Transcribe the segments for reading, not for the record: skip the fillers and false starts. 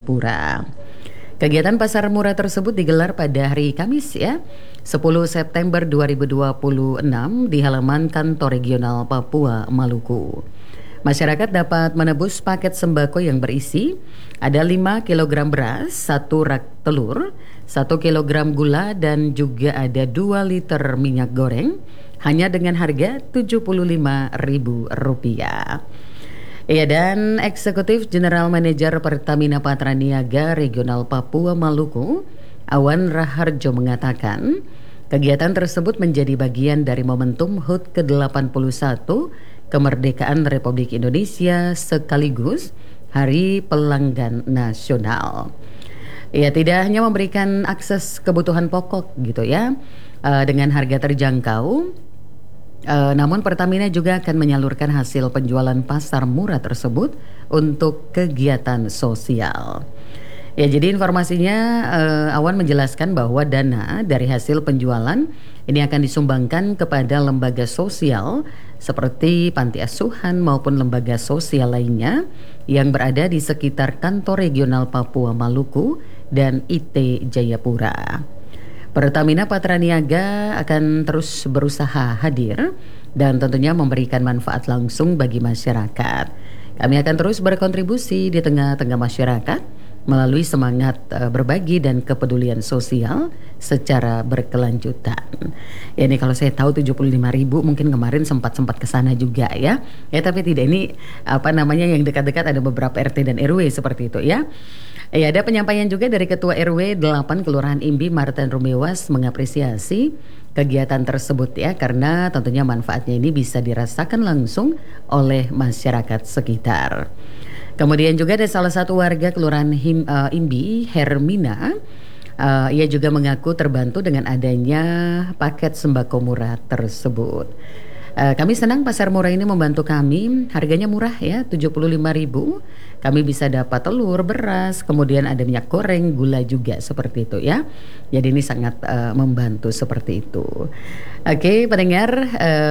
Jayapura. Kegiatan pasar murah tersebut digelar pada hari Kamis 10 September 2026 di halaman Kantor Regional Papua Maluku. Masyarakat dapat menebus paket sembako yang berisi ada 5 kg beras, 1 rak telur, 1 kg gula dan juga ada 2 liter minyak goreng hanya dengan harga Rp75.000. Ya, dan Eksekutif General Manager Pertamina Patraniaga Regional Papua Maluku, Awan Raharjo mengatakan, kegiatan tersebut menjadi bagian dari momentum HUT ke-81 Kemerdekaan Republik Indonesia sekaligus Hari Pelanggan Nasional. Ya, tidak hanya memberikan akses kebutuhan pokok gitu ya, dengan harga terjangkau, namun Pertamina juga akan menyalurkan hasil penjualan pasar murah tersebut untuk kegiatan sosial. Ya, jadi informasinya Awan menjelaskan bahwa dana dari hasil penjualan ini akan disumbangkan kepada lembaga sosial seperti panti asuhan maupun lembaga sosial lainnya yang berada di sekitar Kantor Regional Papua Maluku dan IT Jayapura. Pertamina Patraniaga akan terus berusaha hadir dan tentunya memberikan manfaat langsung bagi masyarakat. Kami akan terus berkontribusi di tengah-tengah masyarakat melalui semangat berbagi dan kepedulian sosial secara berkelanjutan. Ya, ini kalau saya tahu 75.000 mungkin kemarin sempat ke sana juga ya. Ya, tapi tidak, ini yang dekat-dekat ada beberapa RT dan RW seperti itu ya. Ya, ada penyampaian juga dari Ketua RW 8 Kelurahan Imbi Martin Rumewas mengapresiasi kegiatan tersebut ya, karena tentunya manfaatnya ini bisa dirasakan langsung oleh masyarakat sekitar. Kemudian juga ada salah satu warga Kelurahan Imbi, Hermina. Ia juga mengaku terbantu dengan adanya paket sembako murah tersebut. Kami senang pasar murah ini membantu kami, harganya murah ya, 75.000. Kami bisa dapat telur, beras, kemudian ada minyak goreng, gula juga seperti itu ya. Jadi ini sangat membantu seperti itu. Oke, pendengar,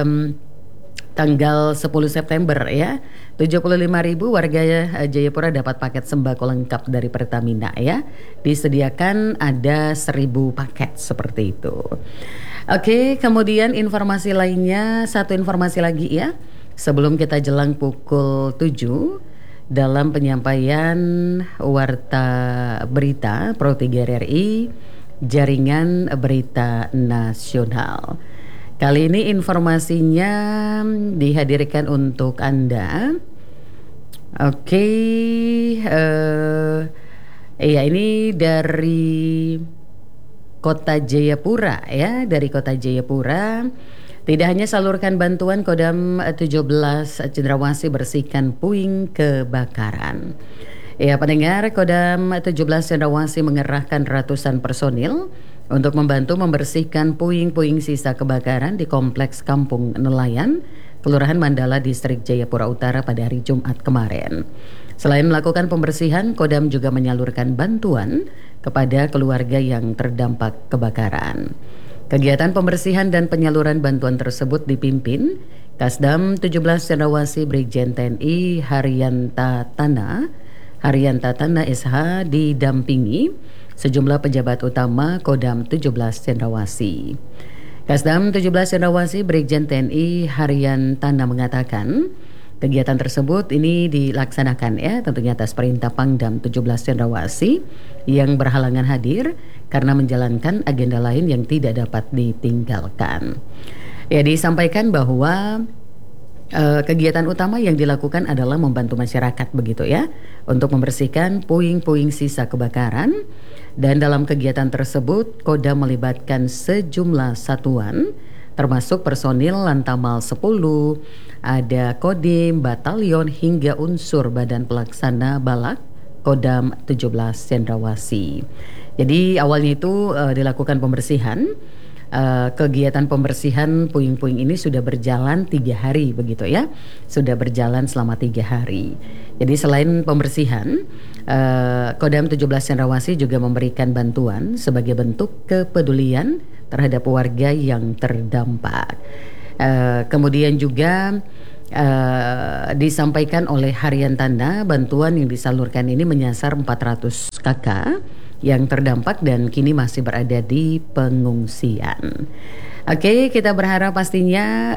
tanggal 10 September ya, 75.000 warga Jayapura dapat paket sembako lengkap dari Pertamina ya. Disediakan ada 1.000 paket seperti itu. Oke, kemudian informasi lainnya, satu informasi lagi ya. Sebelum kita jelang pukul 7 dalam penyampaian warta berita Pro 3 RRI Jaringan Berita Nasional. Kali ini informasinya dihadirkan untuk Anda. Oke, ini dari Kota Jayapura ya, dari Kota Jayapura. Tidak hanya salurkan bantuan, Kodam 17 Cendrawasih bersihkan puing kebakaran. Ya, pendengar, Kodam 17 Cendrawasih mengerahkan ratusan personil untuk membantu membersihkan puing-puing sisa kebakaran di Kompleks Kampung Nelayan, Kelurahan Mandala, Distrik Jayapura Utara pada hari Jumat kemarin. Selain melakukan pembersihan, Kodam juga menyalurkan bantuan kepada keluarga yang terdampak kebakaran. Kegiatan pembersihan dan penyaluran bantuan tersebut dipimpin Kasdam 17 Cendrawasih Brigjen TNI Haryanta Tana SH didampingi sejumlah pejabat utama Kodam 17 Cendrawasih. Kasdam 17 Cendrawasih Brigjen TNI Haryantana mengatakan kegiatan tersebut ini dilaksanakan ya tentunya atas perintah Pangdam 17 Cendrawasih yang berhalangan hadir karena menjalankan agenda lain yang tidak dapat ditinggalkan. Ya, disampaikan bahwa kegiatan utama yang dilakukan adalah membantu masyarakat begitu ya untuk membersihkan puing-puing sisa kebakaran, dan dalam kegiatan tersebut Kodam melibatkan sejumlah satuan termasuk personil Lantamal 10, ada Kodim, Batalion hingga unsur Badan Pelaksana Balak Kodam 17 Cendrawasih. Jadi awalnya itu dilakukan pembersihan. Kegiatan pembersihan puing-puing ini sudah berjalan 3 hari begitu ya, sudah berjalan selama 3 hari. Jadi selain pembersihan, Kodam 17 Cendrawasih juga memberikan bantuan sebagai bentuk kepedulian terhadap warga yang terdampak. Kemudian juga disampaikan oleh Haryantana, bantuan yang disalurkan ini menyasar 400 kakak yang terdampak dan kini masih berada di pengungsian. Oke, kita berharap pastinya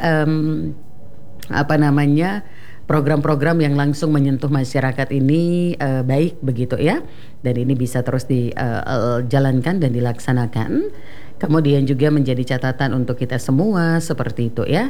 program-program yang langsung menyentuh masyarakat ini baik begitu ya, dan ini bisa terus dijalankan dan dilaksanakan. Kemudian juga menjadi catatan untuk kita semua seperti itu ya,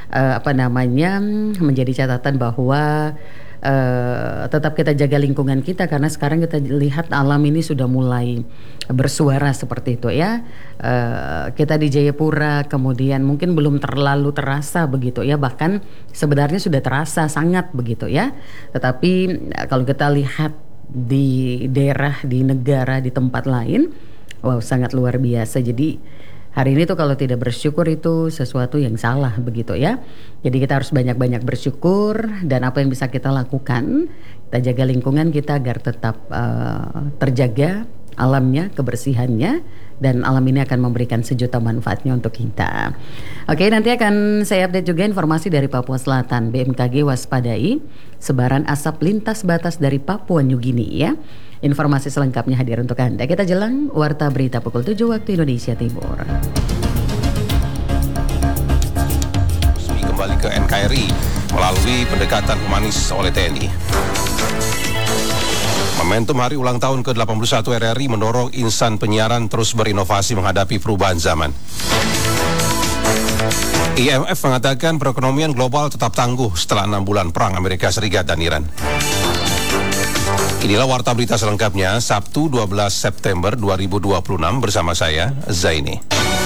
menjadi catatan bahwa tetap kita jaga lingkungan kita, karena sekarang kita lihat alam ini sudah mulai bersuara seperti itu ya. Kita di Jayapura kemudian mungkin belum terlalu terasa begitu ya, bahkan sebenarnya sudah terasa sangat begitu ya. Tetapi kalau kita lihat di daerah, di negara, di tempat lain, wow, sangat luar biasa. Jadi hari ini tuh kalau tidak bersyukur itu sesuatu yang salah begitu ya. Jadi kita harus banyak-banyak bersyukur, dan apa yang bisa kita lakukan, kita jaga lingkungan kita agar tetap terjaga alamnya, kebersihannya, dan alam ini akan memberikan sejuta manfaatnya untuk kita. Oke, nanti akan saya update juga informasi dari Papua Selatan. BMKG waspadai sebaran asap lintas batas dari Papua New Guinea ya. Informasi selengkapnya hadir untuk Anda. Kita jelang Warta Berita pukul 7 waktu Indonesia Timur. Kembali ke NKRI melalui pendekatan humanis oleh TNI. Momentum hari ulang tahun ke-81 RRI mendorong insan penyiaran terus berinovasi menghadapi perubahan zaman. IMF mengatakan perekonomian global tetap tangguh setelah 6 bulan perang Amerika Serikat dan Iran. Inilah Warta Berita selengkapnya Sabtu 12 September 2026 bersama saya, Zaini.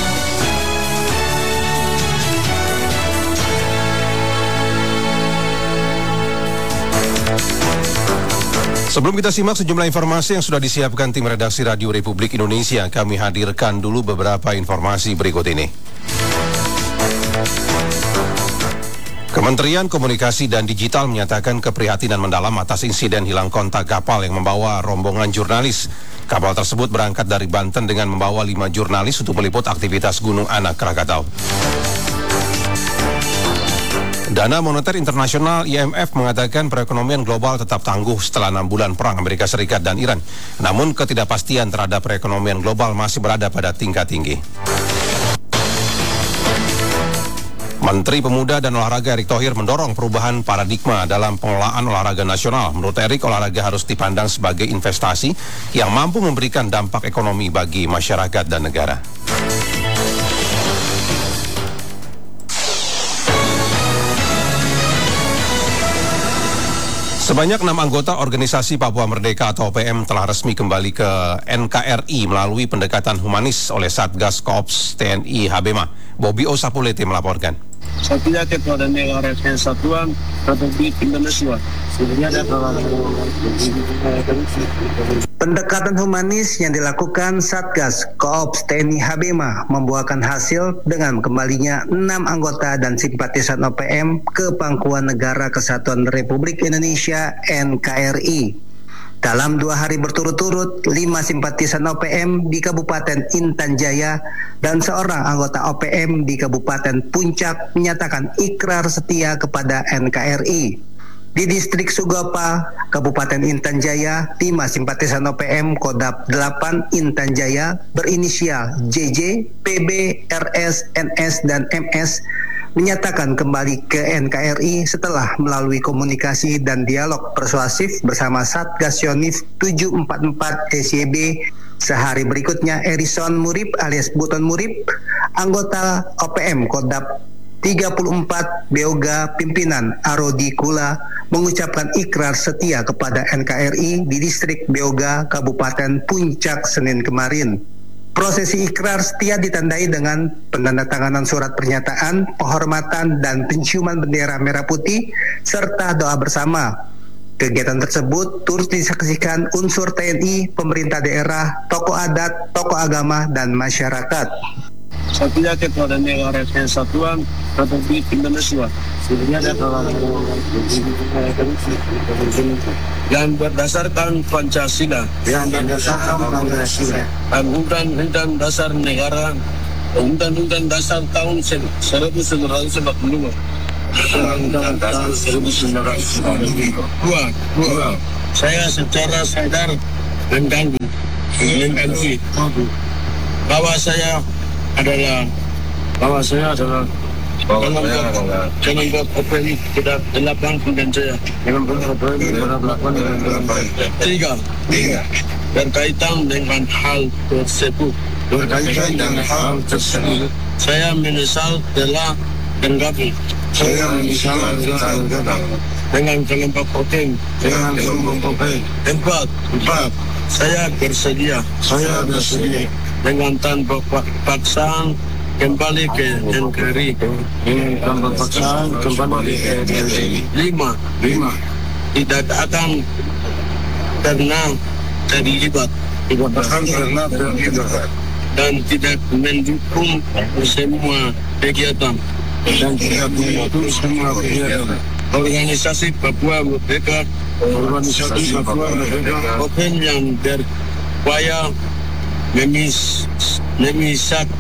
Sebelum kita simak sejumlah informasi yang sudah disiapkan tim redaksi Radio Republik Indonesia, kami hadirkan dulu beberapa informasi berikut ini. Kementerian Komunikasi dan Digital menyatakan keprihatinan mendalam atas insiden hilang kontak kapal yang membawa rombongan jurnalis. Kapal tersebut berangkat dari Banten dengan membawa 5 jurnalis untuk meliput aktivitas Gunung Anak Krakatau. Dana Moneter Internasional IMF mengatakan perekonomian global tetap tangguh setelah 6 bulan perang Amerika Serikat dan Iran. Namun ketidakpastian terhadap perekonomian global masih berada pada tingkat tinggi. Menteri Pemuda dan Olahraga Erick Thohir mendorong perubahan paradigma dalam pengelolaan olahraga nasional. Menurut Erick, olahraga harus dipandang sebagai investasi yang mampu memberikan dampak ekonomi bagi masyarakat dan negara. Sebanyak 6 anggota Organisasi Papua Merdeka atau OPM telah resmi kembali ke NKRI melalui pendekatan humanis oleh Satgas Koops TNI Habema. Bobby Osapulete melaporkan. Saya kepada negara kesatuan Republik Indonesia. Pendekatan humanis yang dilakukan Satgas Koops TNI Habema membuahkan hasil dengan kembalinya 6 anggota dan simpatisan OPM ke Pangkuan Negara Kesatuan Republik Indonesia NKRI. Dalam 2 hari berturut-turut, 5 simpatisan OPM di Kabupaten Intan Jaya dan seorang anggota OPM di Kabupaten Puncak menyatakan ikrar setia kepada NKRI. Di distrik Sugapa, Kabupaten Intan Jaya, 5 simpatisan OPM Kodap 8 Intan Jaya berinisial JJ, PB, RS, NS, dan MS menyatakan kembali ke NKRI setelah melalui komunikasi dan dialog persuasif bersama Satgas Yonif 744 TCB. Sehari berikutnya Erison Murib alias Buton Murib, anggota OPM Kodap 34 Beoga pimpinan Arodi Kula mengucapkan ikrar setia kepada NKRI di distrik Beoga, Kabupaten Puncak Senin kemarin. Prosesi ikrar setia ditandai dengan penandatanganan surat pernyataan, penghormatan, dan penciuman bendera merah putih, serta doa bersama. Kegiatan tersebut turut disaksikan unsur TNI, pemerintah daerah, tokoh adat, tokoh agama, dan masyarakat. Saya kepada negara kesatuan Republik Indonesia. Yang berdasarkan Pancasila. Dan Undang-Undang Dasar Negara, Undang-Undang Dasar tahun 1945. Undang-Undang Dasar 1945. Dua. Saya secara sadar mengganggu bahwa saya adalah kelompok OPM tidak 8 dan saya tiga berkaitan dengan hal tersebut. Saya menyesal telah bergabung dengan kelompok OPM. Empat, saya bersedia dengan tanpa paksaan kembali ke NKRI. Lima, tidak akan pernah terlibat dan tidak mendukung semua kegiatan organisasi Papua Merdeka OPM yang berupaya memisahkan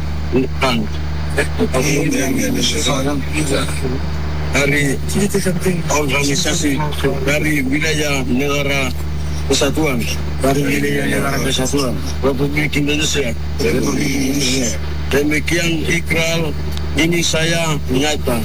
dari organisasi dari wilayah negara kesatuan Republik Indonesia. Demikian ikrar ini saya nyata.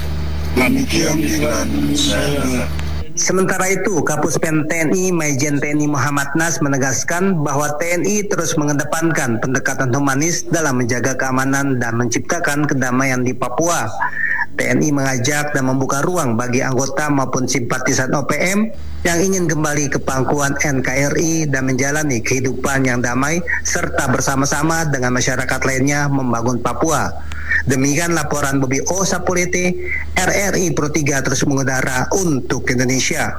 Sementara itu, Kapuspen TNI Maijen TNI Muhammad Nas menegaskan bahwa TNI terus mengedepankan pendekatan humanis dalam menjaga keamanan dan menciptakan kedamaian di Papua. TNI mengajak dan membuka ruang bagi anggota maupun simpatisan OPM yang ingin kembali ke pangkuan NKRI dan menjalani kehidupan yang damai serta bersama-sama dengan masyarakat lainnya membangun Papua. Demikian laporan Bobi O Sapulete, RRI Pro 3 terus mengudara untuk Indonesia.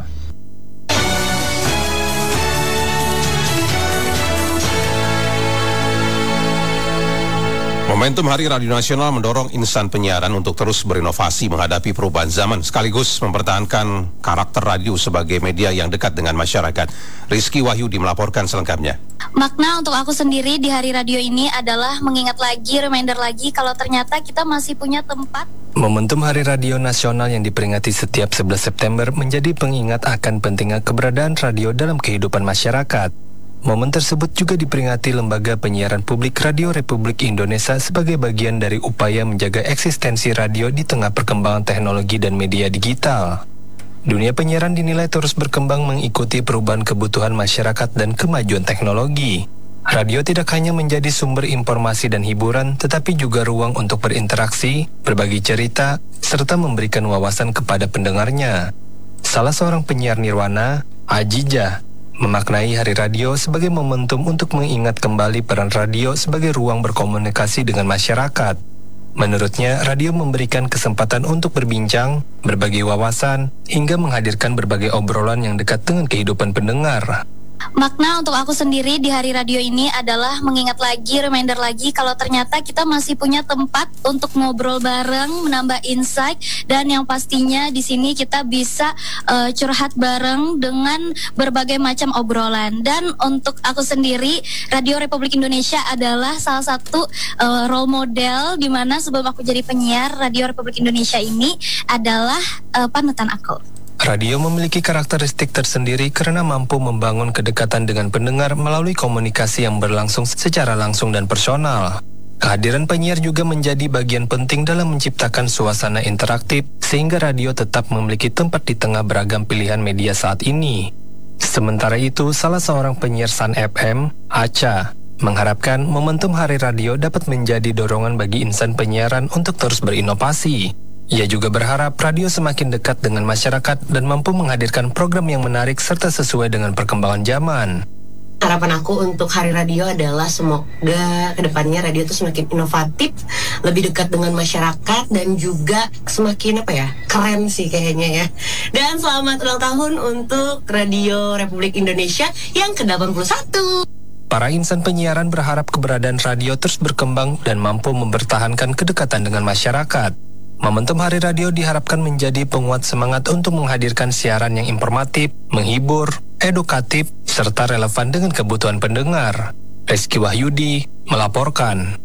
Momentum Hari Radio Nasional mendorong insan penyiaran untuk terus berinovasi menghadapi perubahan zaman sekaligus mempertahankan karakter radio sebagai media yang dekat dengan masyarakat. Rizky Wahyudi melaporkan selengkapnya. Makna untuk aku sendiri di Hari Radio ini adalah mengingat lagi, reminder lagi kalau ternyata kita masih punya tempat. Momentum Hari Radio Nasional yang diperingati setiap 11 September menjadi pengingat akan pentingnya keberadaan radio dalam kehidupan masyarakat. Momen tersebut juga diperingati Lembaga Penyiaran Publik Radio Republik Indonesia sebagai bagian dari upaya menjaga eksistensi radio di tengah perkembangan teknologi dan media digital. Dunia penyiaran dinilai terus berkembang mengikuti perubahan kebutuhan masyarakat dan kemajuan teknologi. Radio tidak hanya menjadi sumber informasi dan hiburan, tetapi juga ruang untuk berinteraksi, berbagi cerita, serta memberikan wawasan kepada pendengarnya. Salah seorang penyiar nirwana, Ajijah, memaknai Hari Radio sebagai momentum untuk mengingat kembali peran radio sebagai ruang berkomunikasi dengan masyarakat. Menurutnya, radio memberikan kesempatan untuk berbincang, berbagi wawasan, hingga menghadirkan berbagai obrolan yang dekat dengan kehidupan pendengar. Makna untuk aku sendiri di Hari Radio ini adalah mengingat lagi, reminder lagi kalau ternyata kita masih punya tempat untuk ngobrol bareng, menambah insight, dan yang pastinya di sini kita bisa curhat bareng dengan berbagai macam obrolan. Dan untuk aku sendiri, Radio Republik Indonesia adalah salah satu role model di mana sebelum aku jadi penyiar, Radio Republik Indonesia ini adalah panutan aku. Radio memiliki karakteristik tersendiri karena mampu membangun kedekatan dengan pendengar melalui komunikasi yang berlangsung secara langsung dan personal. Kehadiran penyiar juga menjadi bagian penting dalam menciptakan suasana interaktif, sehingga radio tetap memiliki tempat di tengah beragam pilihan media saat ini. Sementara itu, salah seorang penyiar Sun FM, Acha, mengharapkan momentum Hari Radio dapat menjadi dorongan bagi insan penyiaran untuk terus berinovasi. Ia juga berharap radio semakin dekat dengan masyarakat dan mampu menghadirkan program yang menarik serta sesuai dengan perkembangan zaman. Harapan aku untuk Hari Radio adalah semoga kedepannya radio itu semakin inovatif, lebih dekat dengan masyarakat, dan juga semakin keren sih kayaknya ya. Dan selamat ulang tahun untuk Radio Republik Indonesia yang ke-81. Para insan penyiaran berharap keberadaan radio terus berkembang dan mampu mempertahankan kedekatan dengan masyarakat. Momentum Hari Radio diharapkan menjadi penguat semangat untuk menghadirkan siaran yang informatif, menghibur, edukatif, serta relevan dengan kebutuhan pendengar. Rizky Wahyudi melaporkan.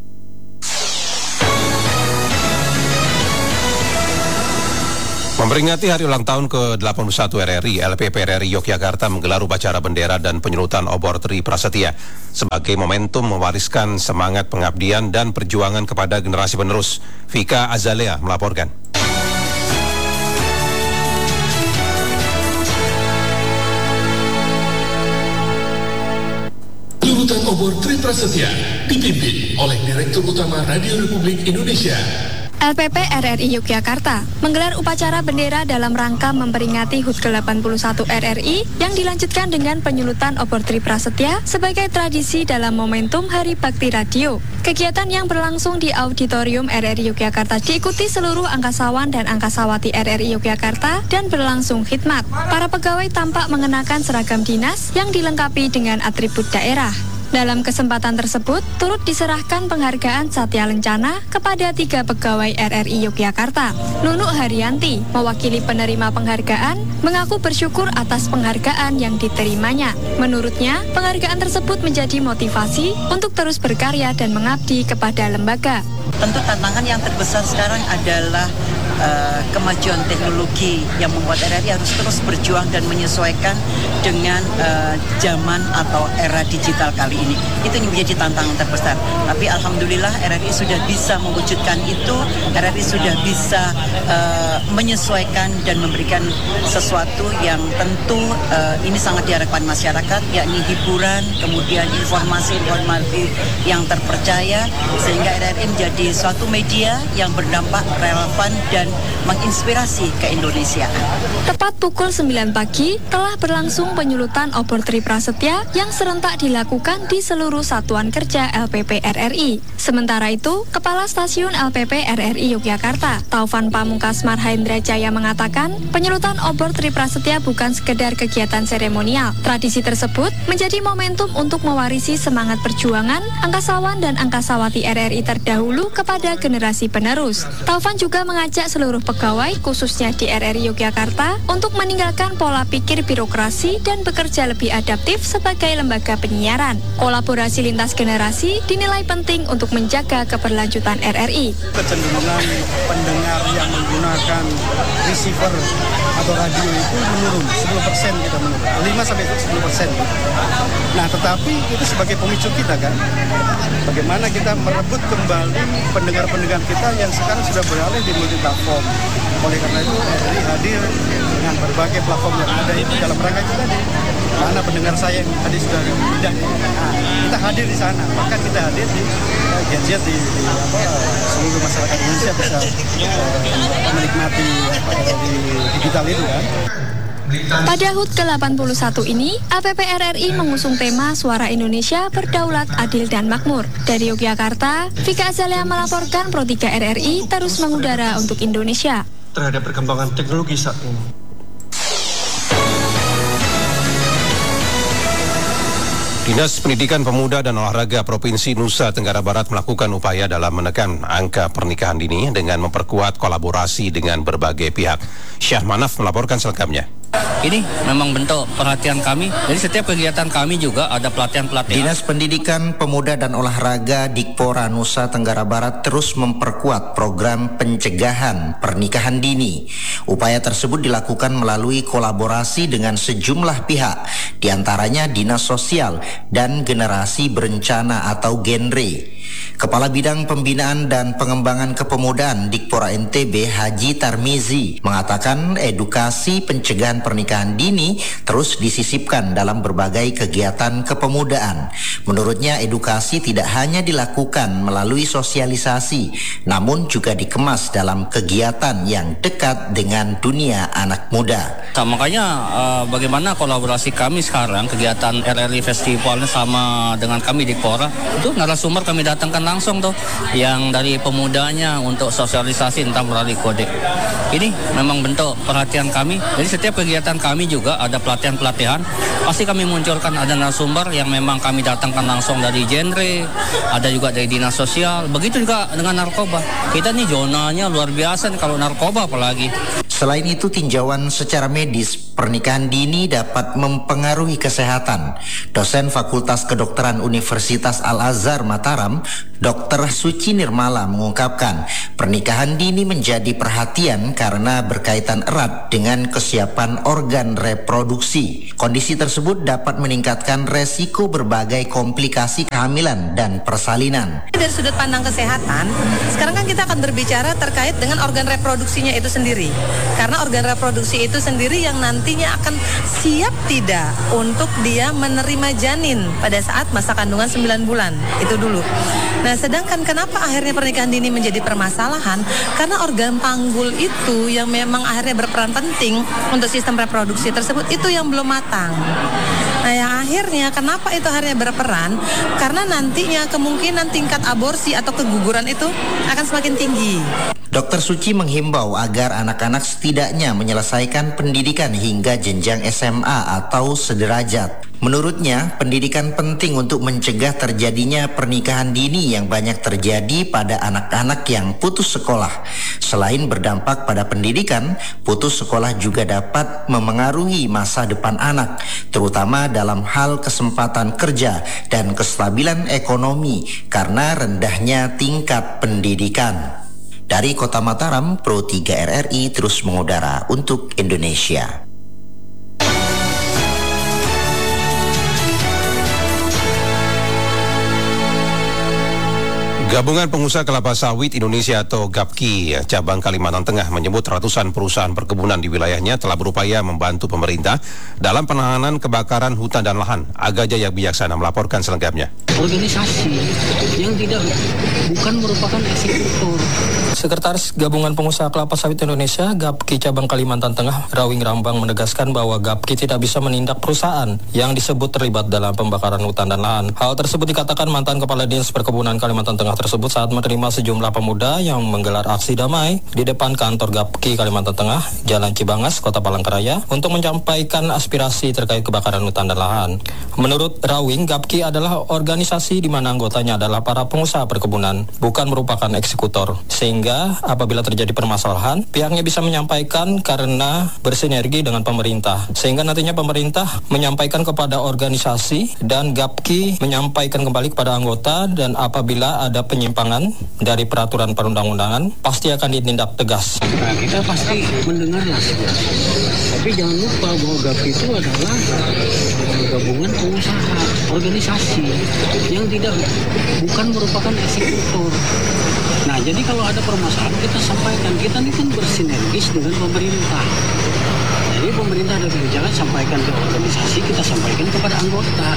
Memperingati hari ulang tahun ke-81 RRI, LPP RRI Yogyakarta menggelar upacara bendera dan penyelutan obor Tri Prasetya sebagai momentum mewariskan semangat pengabdian dan perjuangan kepada generasi penerus. Vika Azalea melaporkan. Penyelutan obor Tri Prasetya dipimpin oleh Direktur Utama Radio Republik Indonesia. LPP RRI Yogyakarta menggelar upacara bendera dalam rangka memperingati HUT ke-81 RRI yang dilanjutkan dengan penyulutan obor Tri Prasetya sebagai tradisi dalam momentum Hari Bakti Radio. Kegiatan yang berlangsung di Auditorium RRI Yogyakarta diikuti seluruh angkasawan dan angkasawati RRI Yogyakarta dan berlangsung khidmat. Para pegawai tampak mengenakan seragam dinas yang dilengkapi dengan atribut daerah. Dalam kesempatan tersebut, turut diserahkan penghargaan Satya Lencana kepada 3 pegawai RRI Yogyakarta. Nunuk Haryanti, mewakili penerima penghargaan, mengaku bersyukur atas penghargaan yang diterimanya. Menurutnya, penghargaan tersebut menjadi motivasi untuk terus berkarya dan mengabdi kepada lembaga. Tentu tantangan yang terbesar sekarang adalah kemajuan teknologi yang membuat RRI harus terus berjuang dan menyesuaikan dengan zaman atau era digital kali ini. Itu yang menjadi tantangan terbesar. Tapi alhamdulillah RRI sudah bisa mewujudkan itu. RRI sudah bisa menyesuaikan dan memberikan sesuatu yang tentu ini sangat diharapkan masyarakat, yakni hiburan, kemudian informasi-informasi yang terpercaya, sehingga RRI menjadi suatu media yang berdampak, relevan, dan menginspirasi ke Indonesia. Tepat pukul 9 pagi telah berlangsung penyulutan obor Tri Prasetya yang serentak dilakukan di seluruh satuan kerja LPP RRI. Sementara itu, Kepala Stasiun LPP RRI Yogyakarta, Taufan Pamungkas Marhendra Jaya mengatakan, penyulutan obor Tri Prasetya bukan sekedar kegiatan seremonial. Tradisi tersebut menjadi momentum untuk mewarisi semangat perjuangan angkasawan dan angkasawati RRI terdahulu kepada generasi penerus. Taufan juga mengajak seluruh pegawai, khususnya di RRI Yogyakarta, untuk meninggalkan pola pikir birokrasi dan bekerja lebih adaptif sebagai lembaga penyiaran. Kolaborasi lintas generasi dinilai penting untuk menjaga keberlanjutan RRI. Kecenderungan pendengar yang menggunakan receiver atau radio itu menurun, 10% kita menurun, 5-10%. Nah, tetapi itu sebagai pemicu kita kan, bagaimana kita merebut kembali pendengar-pendengar kita yang sekarang sudah beralih di multi-platform. Oleh karena itu, RRI hadir dengan berbagai platform yang ada itu dalam rangka kita tadi. Mana pendengar saya yang tadi sudah pindah, kita hadir di sana. Bahkan kita hadir di gadget di seluruh masyarakat Indonesia bisa menikmati di digital itu kan. Pada HUT ke-81 ini, LPP RRI mengusung tema Suara Indonesia Berdaulat, Adil, dan Makmur. Dari Yogyakarta, Vika Azalea melaporkan Pro 3 RRI terus mengudara untuk Indonesia. Terhadap perkembangan teknologi saat ini. Dinas Pendidikan Pemuda dan Olahraga Provinsi Nusa Tenggara Barat melakukan upaya dalam menekan angka pernikahan dini dengan memperkuat kolaborasi dengan berbagai pihak. Syah Manaf melaporkan selengkapnya. Ini memang bentuk perhatian kami. Jadi setiap kegiatan kami juga ada pelatihan-pelatihan. Dinas Pendidikan Pemuda dan Olahraga Dikpora Nusa Tenggara Barat terus memperkuat program pencegahan pernikahan dini. Upaya tersebut dilakukan melalui kolaborasi dengan sejumlah pihak, diantaranya Dinas Sosial dan Generasi Berencana atau Genre. Kepala Bidang Pembinaan dan Pengembangan Kepemudaan Dikpora NTB Haji Tarmizi mengatakan edukasi pencegahan pernikahan dini terus disisipkan dalam berbagai kegiatan kepemudaan. Menurutnya edukasi tidak hanya dilakukan melalui sosialisasi, namun juga dikemas dalam kegiatan yang dekat dengan dunia anak muda. Nah, makanya bagaimana kolaborasi kami sekarang, kegiatan RRI Festivalnya sama dengan kami Dikpora, itu narasumber kami datangkan langsung tuh, yang dari pemudanya untuk sosialisasi tentang melalui kode. Ini memang bentuk perhatian kami. Jadi setiap kegiatan kami juga ada pelatihan-pelatihan. Pasti kami munculkan ada narasumber yang memang kami datangkan langsung dari genre, ada juga dari dinas sosial. Begitu juga dengan narkoba. Kita nih zonanya luar biasa nih kalau narkoba apalagi. Selain itu, tinjauan secara medis pernikahan dini dapat mempengaruhi kesehatan. Dosen Fakultas Kedokteran Universitas Al-Azhar Mataram, Dr. Suci Nirmala mengungkapkan, pernikahan dini menjadi perhatian karena berkaitan erat dengan kesiapan organ reproduksi. Kondisi tersebut dapat meningkatkan resiko berbagai komplikasi kehamilan dan persalinan. Dari sudut pandang kesehatan, sekarang kan kita akan berbicara terkait dengan organ reproduksinya itu sendiri. Karena organ reproduksi itu sendiri yang nantinya akan siap tidak untuk dia menerima janin pada saat masa kandungan 9 bulan. Itu dulu. Nah, sedangkan kenapa akhirnya pernikahan dini menjadi permasalahan? Karena organ panggul itu yang memang akhirnya berperan penting untuk sistem reproduksi tersebut itu yang belum matang. Nah, yang akhirnya kenapa itu akhirnya berperan? Karena nantinya kemungkinan tingkat aborsi atau keguguran itu akan semakin tinggi. Dr. Suci menghimbau agar anak-anak setidaknya menyelesaikan pendidikan hingga jenjang SMA atau sederajat. Menurutnya, pendidikan penting untuk mencegah terjadinya pernikahan dini yang banyak terjadi pada anak-anak yang putus sekolah. Selain berdampak pada pendidikan, putus sekolah juga dapat memengaruhi masa depan anak, terutama dalam hal kesempatan kerja dan kestabilan ekonomi karena rendahnya tingkat pendidikan. Dari Kota Mataram, Pro 3 RRI terus mengudara untuk Indonesia. Gabungan Pengusaha Kelapa Sawit Indonesia atau GAPKI cabang Kalimantan Tengah menyebut ratusan perusahaan perkebunan di wilayahnya telah berupaya membantu pemerintah dalam penanganan kebakaran hutan dan lahan. Aga Jaya Bijaksana melaporkan selengkapnya. Organisasi yang bukan merupakan eksekutor. Sekretaris Gabungan Pengusaha Kelapa Sawit Indonesia GAPKI cabang Kalimantan Tengah Rawing Rambang menegaskan bahwa GAPKI tidak bisa menindak perusahaan yang disebut terlibat dalam pembakaran hutan dan lahan. Hal tersebut dikatakan mantan Kepala Dinas Perkebunan Kalimantan Tengah tersebut saat menerima sejumlah pemuda yang menggelar aksi damai di depan kantor GAPKI Kalimantan Tengah, Jalan Cibangas, Kota Palangkaraya, untuk menyampaikan aspirasi terkait kebakaran hutan dan lahan. Menurut Rawing, GAPKI adalah organisasi di mana anggotanya adalah para pengusaha perkebunan, bukan merupakan eksekutor. Sehingga apabila terjadi permasalahan, pihaknya bisa menyampaikan karena bersinergi dengan pemerintah. Sehingga nantinya pemerintah menyampaikan kepada organisasi dan GAPKI menyampaikan kembali kepada anggota, dan apabila ada penyimpangan dari peraturan perundang-undangan pasti akan ditindak tegas. Nah, kita pasti mendengarlah. Tapi jangan lupa bahwa GAPKI itu adalah gabungan pengusaha, organisasi yang bukan merupakan eksekutor. Nah, jadi kalau ada permasalahan kita sampaikan, kita ini kan bersinergis dengan pemerintah. Jadi pemerintah ada kebijakan sampaikan ke organisasi, kita sampaikan kepada anggota.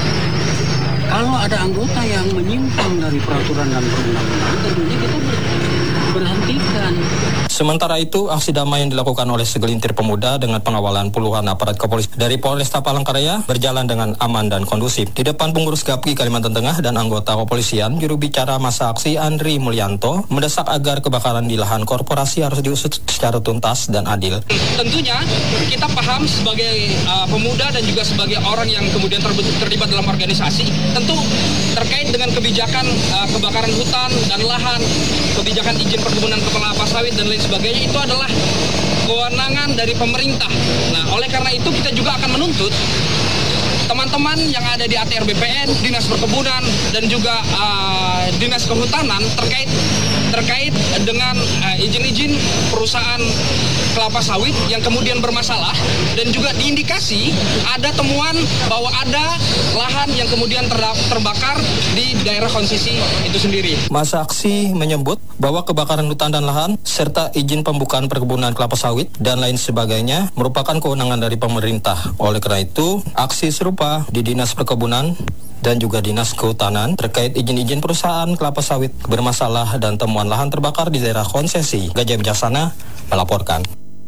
Kalau ada anggota yang menyimpang dari peraturan dan perundang-undangan, tentunya kita berhentikan. Sementara itu, aksi damai yang dilakukan oleh segelintir pemuda dengan pengawalan puluhan aparat kepolisian dari Polresta Palangkaraya berjalan dengan aman dan kondusif. Di depan pengurus GAPKI Kalimantan Tengah dan anggota kepolisian, juru bicara masa aksi Andri Mulyanto mendesak agar kebakaran di lahan korporasi harus diusut secara tuntas dan adil. Tentunya kita paham sebagai pemuda dan juga sebagai orang yang kemudian terlibat dalam organisasi, tentu terkait dengan kebijakan kebakaran hutan dan lahan, kebijakan izin perkebunan kelapa sawit dan lain sebagainya, itu adalah kewenangan dari pemerintah. Nah, oleh karena itu kita juga akan menuntut teman-teman yang ada di ATR BPN, Dinas Perkebunan dan juga Dinas Kehutanan terkait dengan izin-izin perusahaan kelapa sawit yang kemudian bermasalah, dan juga diindikasi ada temuan bahwa ada lahan yang kemudian terbakar di daerah konsesi itu sendiri. Masa aksi menyebut bahwa kebakaran hutan dan lahan serta izin pembukaan perkebunan kelapa sawit dan lain sebagainya merupakan kewenangan dari pemerintah. Oleh karena itu, aksi serupa di Dinas Perkebunan dan juga Dinas Kehutanan terkait izin-izin perusahaan kelapa sawit bermasalah dan temuan lahan terbakar di daerah konsesi. Gajah Bijaksana melaporkan.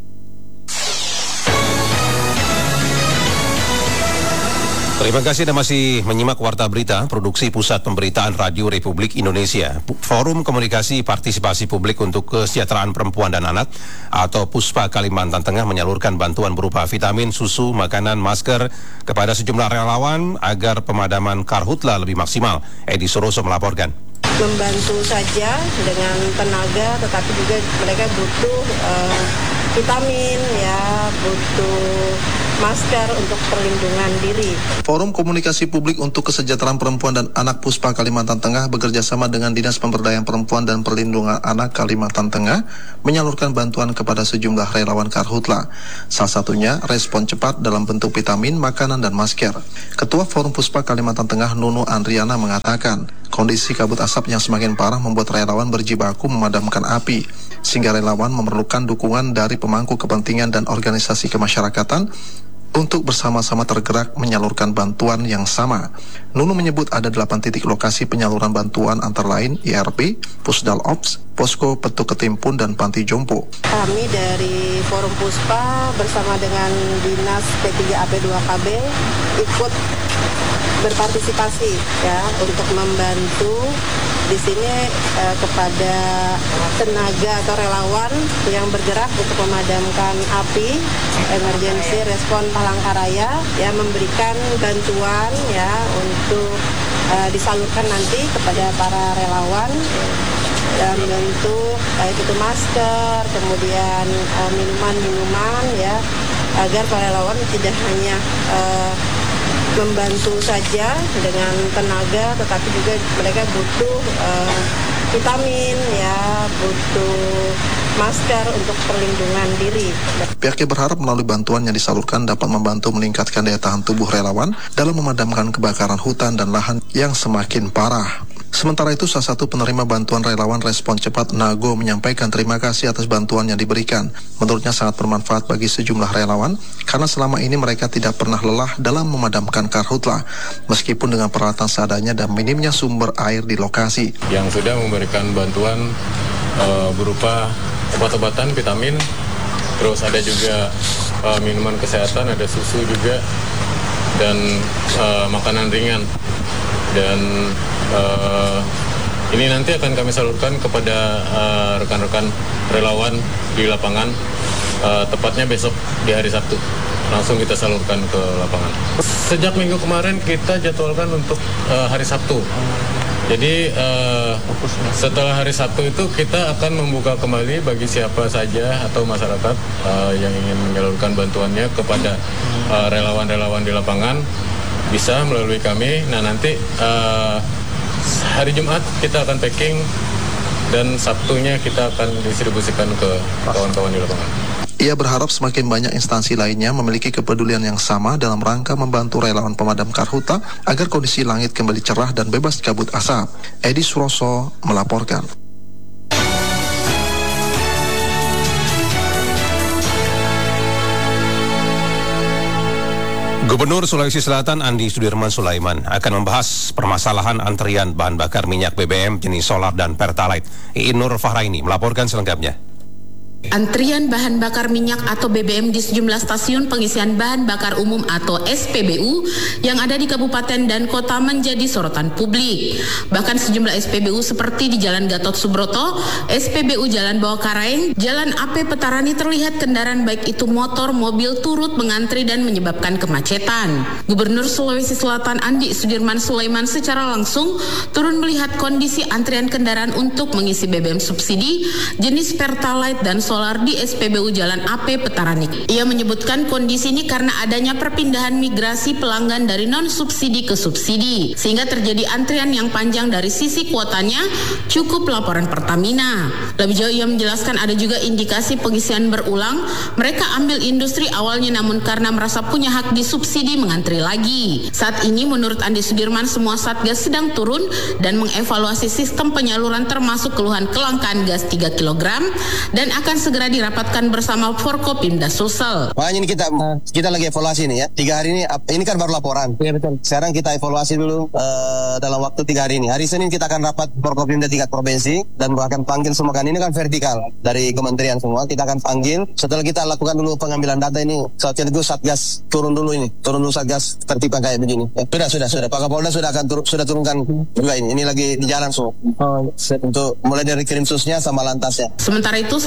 Terima kasih Anda masih menyimak Warta Berita, produksi Pusat Pemberitaan Radio Republik Indonesia. Forum Komunikasi Partisipasi Publik untuk Kesejahteraan Perempuan dan Anak atau PUSPA Kalimantan Tengah menyalurkan bantuan berupa vitamin, susu, makanan, masker kepada sejumlah relawan agar pemadaman karhutla lebih maksimal. Edi Suroso melaporkan. Membantu saja dengan tenaga, tetapi juga mereka butuh vitamin, ya butuh masker untuk perlindungan diri. Forum Komunikasi Publik untuk Kesejahteraan Perempuan dan Anak Puspa Kalimantan Tengah bekerjasama dengan Dinas Pemberdayaan Perempuan dan Perlindungan Anak Kalimantan Tengah menyalurkan bantuan kepada sejumlah relawan Karhutla. Salah satunya respon cepat dalam bentuk vitamin, makanan, dan masker. Ketua Forum Puspa Kalimantan Tengah Nunu Andriana mengatakan, kondisi kabut asap yang semakin parah membuat relawan berjibaku memadamkan api, sehingga relawan memerlukan dukungan dari pemangku kepentingan dan organisasi kemasyarakatan untuk bersama-sama tergerak menyalurkan bantuan yang sama. Nunu menyebut ada 8 titik lokasi penyaluran bantuan antara lain IRB, Pusdal Ops, Posko Petu Ketimpun, dan Panti Jompo. Kami dari Forum Puspa bersama dengan Dinas P3AP2KB ikut berpartisipasi ya untuk membantu di sini kepada tenaga atau relawan yang bergerak untuk memadamkan api, emergency respon Palangkaraya, ya memberikan bantuan ya untuk disalurkan nanti kepada para relawan dalam bentuk baik itu masker, kemudian minuman-minuman ya, agar para relawan tidak hanya membantu saja dengan tenaga, tetapi juga mereka butuh vitamin, ya butuh masker untuk perlindungan diri. Pihaknya berharap melalui bantuan yang disalurkan dapat membantu meningkatkan daya tahan tubuh relawan dalam memadamkan kebakaran hutan dan lahan yang semakin parah. Sementara itu, salah satu penerima bantuan relawan respon cepat Nago menyampaikan terima kasih atas bantuan yang diberikan. Menurutnya sangat bermanfaat bagi sejumlah relawan karena selama ini mereka tidak pernah lelah dalam memadamkan karhutla, meskipun dengan peralatan seadanya dan minimnya sumber air di lokasi. Yang sudah memberikan bantuan berupa obat-obatan, vitamin, terus ada juga minuman kesehatan, ada susu juga, dan makanan ringan. Dan ini nanti akan kami salurkan kepada rekan-rekan relawan di lapangan, tepatnya besok di hari Sabtu. Langsung kita salurkan ke lapangan. Sejak minggu kemarin kita jadwalkan untuk hari Sabtu. Jadi setelah hari Sabtu itu kita akan membuka kembali bagi siapa saja atau masyarakat yang ingin menyalurkan bantuannya kepada relawan-relawan di lapangan, bisa melalui kami. Nah nanti hari Jumat kita akan packing dan Sabtunya kita akan distribusikan ke kawan-kawan di lapangan. Ia berharap semakin banyak instansi lainnya memiliki kepedulian yang sama dalam rangka membantu relawan pemadam karhutla agar kondisi langit kembali cerah dan bebas kabut asap. Edi Suroso melaporkan. Gubernur Sulawesi Selatan Andi Sudirman Sulaiman akan membahas permasalahan antrian bahan bakar minyak BBM jenis solar dan Pertalite. Iin Nur Fahraini melaporkan selengkapnya. Antrian bahan bakar minyak atau BBM di sejumlah stasiun pengisian bahan bakar umum atau SPBU yang ada di kabupaten dan kota menjadi sorotan publik. Bahkan sejumlah SPBU seperti di Jalan Gatot Subroto, SPBU Jalan Bawah Karaeng, Jalan AP Petarani terlihat kendaraan baik itu motor, mobil turut mengantri dan menyebabkan kemacetan. Gubernur Sulawesi Selatan Andi Sudirman Sulaiman secara langsung turun melihat kondisi antrian kendaraan untuk mengisi BBM subsidi jenis Pertalite dan solar di SPBU Jalan AP Petarani. Ia menyebutkan kondisi ini karena adanya perpindahan migrasi pelanggan dari non-subsidi ke subsidi, sehingga terjadi antrian yang panjang dari sisi kuotanya cukup laporan Pertamina. Lebih jauh ia menjelaskan ada juga indikasi pengisian berulang, mereka ambil industri awalnya namun karena merasa punya hak disubsidi mengantri lagi. Saat ini menurut Andi Sudirman semua satgas sedang turun dan mengevaluasi sistem penyaluran termasuk keluhan kelangkaan gas 3 kg dan akan segera dirapatkan bersama Forkopimda Sulsel. Makanya ini kita lagi evaluasi nih ya. 3 hari ini kan baru laporan. Iya betul. Sekarang kita evaluasi dulu dalam waktu 3 hari ini. Hari Senin kita akan rapat Forkopimda tingkat provinsi dan akan panggil semua, kan ini kan vertikal dari kementerian semua. Kita akan panggil setelah kita lakukan dulu pengambilan data ini. Saatnya itu satgas turun dulu satgas tertibkan kayak begini. Ya. Sudah. Pak Kapolda sudah turunkan juga ini lagi di jalan untuk mulai dari kirim susnya sama lantasnya. Sementara itu salah seorang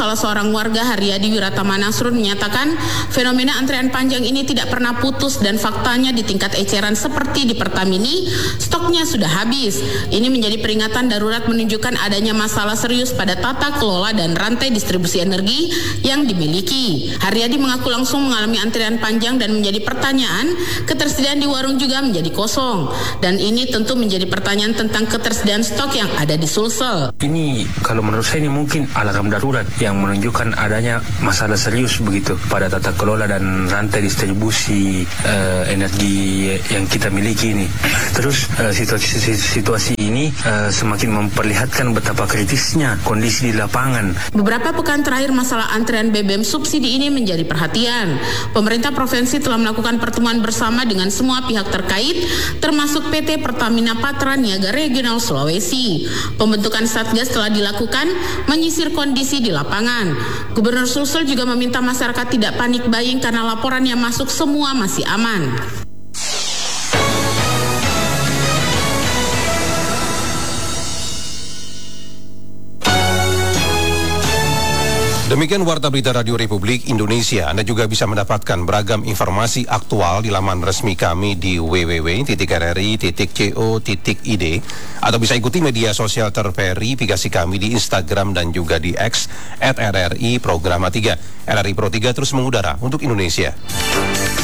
seorang warga Haryadi Wiratama Nasrun menyatakan fenomena antrean panjang ini tidak pernah putus dan faktanya di tingkat eceran seperti di Pertamini, stoknya sudah habis. Ini menjadi peringatan darurat menunjukkan adanya masalah serius pada tata kelola dan rantai distribusi energi yang dimiliki. Haryadi mengaku langsung mengalami antrian panjang dan menjadi pertanyaan, ketersediaan di warung juga menjadi kosong. Dan ini tentu menjadi pertanyaan tentang ketersediaan stok yang ada di Sulsel. Ini kalau menurut saya ini mungkin alarm darurat yang menunjukkan adanya masalah serius begitu pada tata kelola dan rantai distribusi energi yang kita miliki ini. Terus situasi ini semakin memperlihatkan betapa kritisnya kondisi di lapangan. Beberapa pekan terakhir masalah antrean BBM subsidi ini menjadi perhatian. Pemerintah provinsi telah melakukan pertemuan bersama dengan semua pihak terkait, termasuk PT Pertamina Patra Niaga Regional Sulawesi. Pembentukan Satgas telah dilakukan menyisir kondisi di lapangan. Gubernur Sulsel juga meminta masyarakat tidak panik buying karena laporan yang masuk semua masih aman. Demikian Warta Berita Radio Republik Indonesia. Anda juga bisa mendapatkan beragam informasi aktual di laman resmi kami di www.rri.co.id atau bisa ikuti media sosial terverifikasi kami di Instagram dan juga di X @RRI Programa 3. RRI Pro 3 terus mengudara untuk Indonesia.